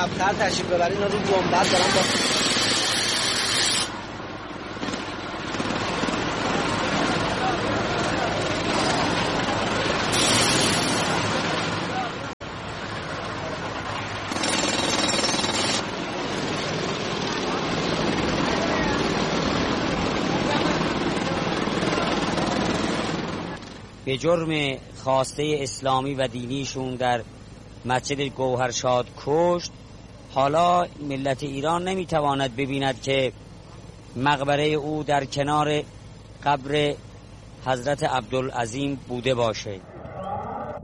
عقب‌تر تشریف ببرید. اینا رو گنبد دارن با به جرم خواسته اسلامی و دینیشون در مسجد گوهرشاد کشت. حالا ملت ایران نمیتواند ببیند که مقبره او در کنار قبر حضرت عبدالعظیم بوده باشه.